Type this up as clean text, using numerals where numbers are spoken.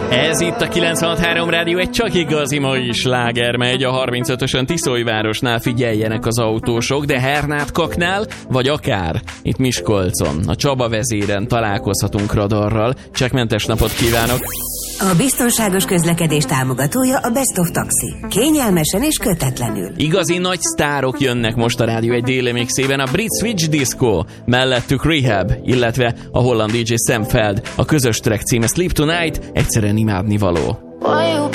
Ez itt a 96.3 Rádió, egy csak igazi mai sláger megy a 35-ösön Tiszolyvárosnál, figyeljenek az autósok, de Hernátkaknál, vagy akár itt Miskolcon, a Csaba vezéren találkozhatunk radarral. Csekkmentes napot kívánok! A biztonságos közlekedés támogatója a Best of Taxi. Kényelmesen és kötetlenül. Igazi nagy sztárok jönnek most a Rádió egy déli mixében, a Brit Switch Disco, mellettük Rehab, illetve a holland DJ Sam Feld. A közös track címe Sleep Tonight, egyszerűen imádnivaló.